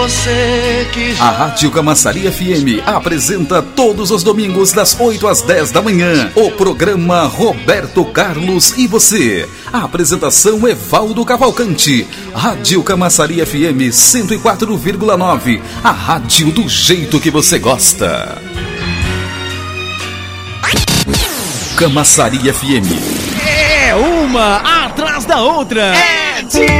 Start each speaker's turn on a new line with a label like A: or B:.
A: você que já...
B: A Rádio Camaçari FM apresenta todos os domingos das 8 às 10 da manhã o programa Roberto Carlos e Você. A apresentação Evaldo Cavalcante. Rádio Camaçari FM 104,9. A rádio do jeito que você gosta. Camaçari FM.
C: É uma atrás da outra.
A: É